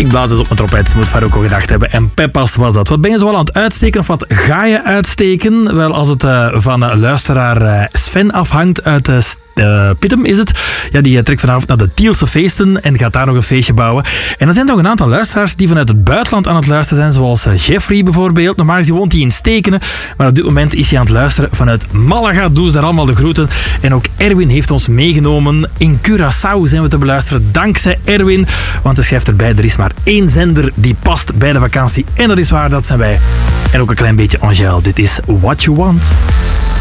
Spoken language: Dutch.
Ik blaas dus op mijn trompet, moet Farouko gedacht hebben. En Peppas was dat. Wat ben je zo al aan het uitsteken of wat ga je uitsteken? Wel, als het van luisteraar Sven afhangt uit Pittem is het. Ja, die trekt vanavond naar de Tielse feesten en gaat daar nog een feestje bouwen. En er zijn nog een aantal luisteraars die vanuit het buitenland aan het luisteren zijn, zoals Jeffrey bijvoorbeeld. Normaal gezien woont hij in Stekenen, maar op dit moment is hij aan het luisteren vanuit Malaga. Doe ze daar allemaal de groeten. En ook Erwin heeft ons meegenomen. In Curaçao zijn we te beluisteren, dankzij Erwin. Want hij schrijft erbij, er is maar één zender die past bij de vakantie. En dat is waar, dat zijn wij. En ook een klein beetje Angèle. Dit is What You Want.